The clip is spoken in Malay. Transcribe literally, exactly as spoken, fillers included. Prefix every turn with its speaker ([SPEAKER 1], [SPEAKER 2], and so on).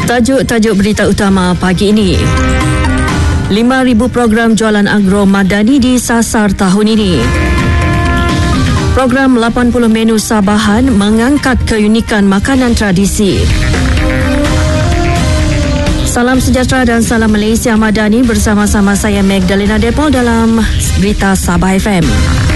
[SPEAKER 1] Tajuk-tajuk berita utama pagi ini. lima ribu program jualan agro madani disasar tahun ini. Program lapan puluh menu Sabahan mengangkat keunikan makanan tradisi. Salam sejahtera dan salam Malaysia Madani bersama-sama saya Magdalena Depol dalam Berita Sabah F M.